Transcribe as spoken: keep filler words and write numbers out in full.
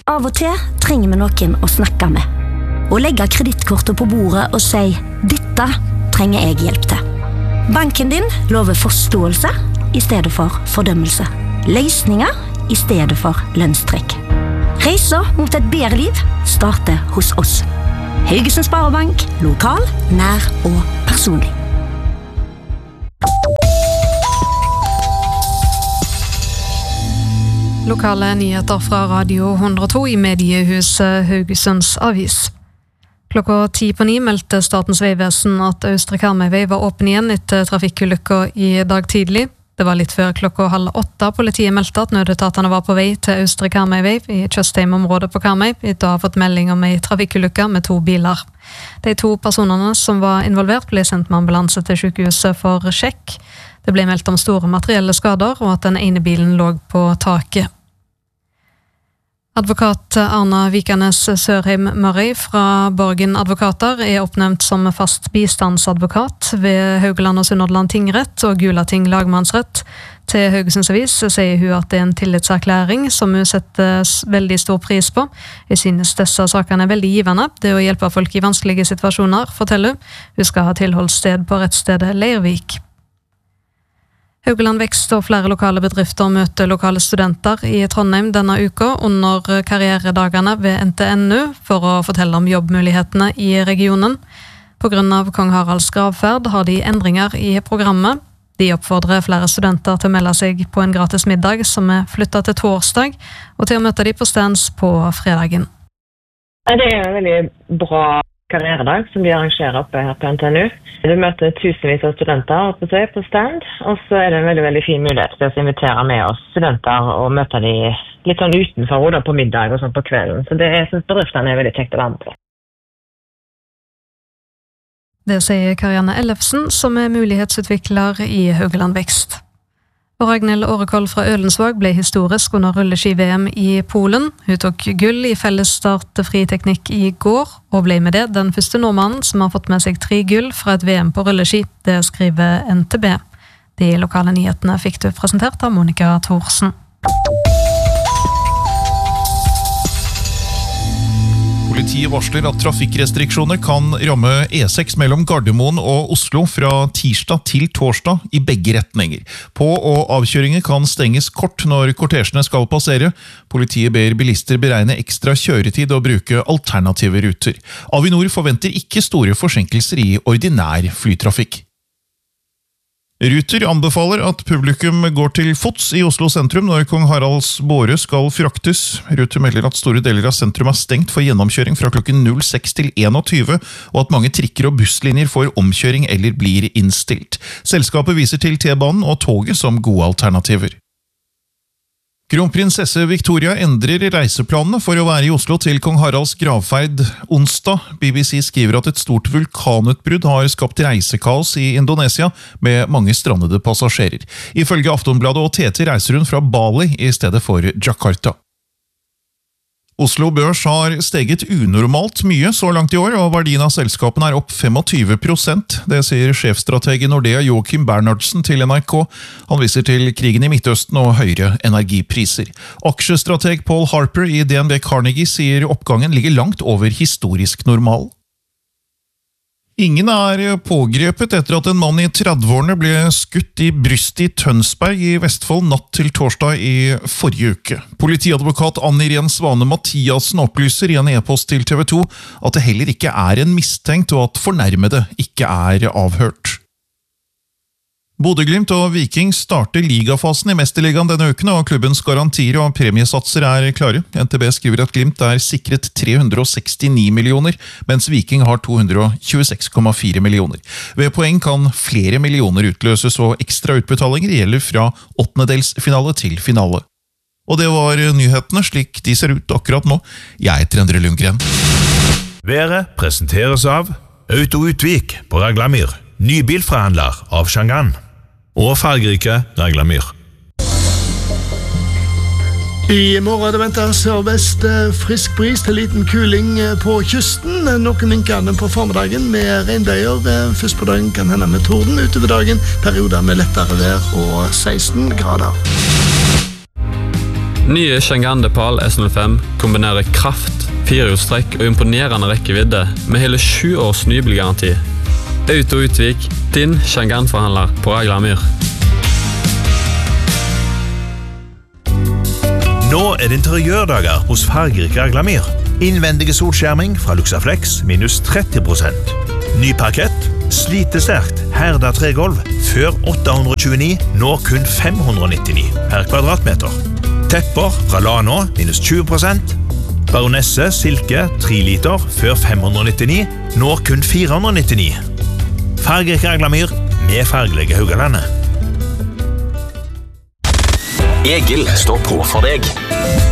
Av og til trenger vi noen å snakke med. Og legge kredittkortet på bordet og si, dette trenger jeg hjelp til. Banken din lover forståelse i stedet for fordømmelse. Løsninger i stedet for lønnstrekk. Reisa mot et bedre liv starter hos oss. Haugesund Sparebank, lokal, nær og personlig. Lokale nyheter fra Radio hundre og to i mediehuset Haugesunds Avis. Klokka ti på ni meldte Statens vegvesen at Østre Karmøyvei var åpen igjen etter trafikkulykka i dag tidlig. Det var litt før klokka halv åtte. Politiet meldte at nødetatene var på vei til Østre Karmøyvei i Tjøstheim-området på Karmøy, etter å ha fått melding om en trafikkulykka med to biler. De to personene som var involvert ble sendt med ambulanse til sykehuset for sjekk. Det ble meldt om store materielle skader og at den ene bilen lå på taket. Advokat Arna Vikanes Sørheim Murray fra Borgen Advokater er oppnevnt som fast bistandsadvokat ved Haugaland og Sunnhordland tingrett og Gulating lagmannsrett. Til Haugesunds Avis sier hun at det er en tillitserklæring som hun setter veldig stor pris på. Jeg synes disse sakene er veldig givende. Det å hjelpe folk i vanskelige situasjoner, forteller hun. Hun skal ha tilholdssted på rettsstedet Leirvik. Haugaland Vekst og flere lokale bedrifter møter lokale studenter i Trondheim denne uka under karrieredagene ved N T N U for å fortelle om jobbmulighetene i regionen. På grunn av Kong Haralds gravferd har de endringer i programmet. De oppfordrer flere studenter til å melde seg på en gratis middag som er flyttet til torsdag, og til å møte de på stands på fredagen. Det er en veldig bra karrieredag som de arrangerer oppe her på N T N U. Du møter tusenvis av studenter oppe på stand, og så er det en veldig, veldig fin mulighet til å invitere med oss studenter og møte de litt sånn utenfor da, på middag og sånn på kvelden. Så det er, synes bedriftene er veldig kjekt å være med på. Det sier Karianne Ellefsen, som er mulighetsutvikler i Haugaland Vekst. Og Ragnhild Årekoll fra Ølensvåg ble historisk under rulleski-V M i Polen. Hun tok gull i fellesstart friteknikk i går, og ble med det den første nordmannen som har fått med seg tre gull fra et V M på rulleski. Det skriver N T B. De lokale nyhetene fikk du presentert av Monica Thorsen. Politiet varsler at trafikkrestriksjoner kan ramme E seks mellom Gardermoen og Oslo fra tirsdag til torsdag i begge retninger. På- og avkjøringer kan stenges kort når kortesjene skal passere. Politiet ber bilister beregne ekstra kjøretid og bruke alternative ruter. Avinor forventer ikke store forsinkelser i ordinær flytrafikk. Ruter anbefaler at publikum går til fots i Oslo sentrum når Kong Haralds båre skal fraktes. Ruter melder at store deler av sentrum er stengt for gjennomkjøring fra klokken seks til tjueen, og at mange trikker og busslinjer får omkjøring eller blir innstilt. Selskapet viser til T-banen og toget som gode alternativer. Kronprinsesse Victoria endrer reiseplanene for å være i Oslo til Kong Haralds gravferd onsdag. B B C skriver at et stort vulkanutbrudd har skapt reisekaos i Indonesia med mange strandede passasjerer. Ifølge Aftonbladet og T T reiser hun fra Bali i stedet for Jakarta. Oslo Børs har steget unormalt mye så langt i år, og verdien av selskapene er opp tjuefem prosent. Det sier sjefstrateg i Nordea Joachim Bernhardsen til N R K. Han viser til krigen i Midtøsten og høyere energipriser. Aksjestrateg Paul Harper i D N B Carnegie sier oppgangen ligger langt over historisk normal. Ingen er pågrepet etter at en mann i tredveårene ble skutt i brystet i Tønsberg i Vestfold natt til torsdag i forrige uke. Politiadvokat Ann-Irén Svane Mathiasen opplyser i en e-post til T V to at det heller ikke er en mistenkt og at fornærmede ikke er avhørt. Bodø/Glimt og Viking starter ligafasen i Mesterligaen denne uken, og klubbens garantier og premiesatser er klare. N T B skriver at Glimt er sikret tre hundre og sekstini millioner, mens Viking har to hundre og tjueseks komma fire millioner. Ved poeng kan flere millioner utløses, og ekstra utbetalinger gjelder fra åttendedelsfinale til finale. Og det var nyhetene slik de ser ut akkurat nå. Jeg heter Endre Lundgren. Været presenteres av Auto Utvik på Raglamyr, ny bilforhandler av Shangan, og fargerike Raglamyr. I morgen det venter sørvest frisk bris til liten kuling på kysten. Noen vinkene på formiddagen med regnbøyer. Først på dagen kan hende med torden. Utover dagen perioder med lettere vær og seksten grader. Nye Shangan Depal S null fem kombinerer kraft, firehjulstrekk og imponerende rekkevidde med hele sju års nybilgaranti. Auto Utvik, din Shangan-forhandler på Raglamyr. Nå er det interiørdager hos fargerik Raglamyr. Innvendige solskjerming fra Luxaflex minus tretti prosent. Ny parkett, slitesterkt, herda tregolv, før åtte hundre tjueni, nå kun fem hundre nittini per kvadratmeter. Tepper fra Lano minus tjue prosent. Baronesse silke tre liter før fem hundre nittini, nå kun fire hundre nittini. Fargerik Raglamyr med fargelige Haugalandet. Egil står på for deg.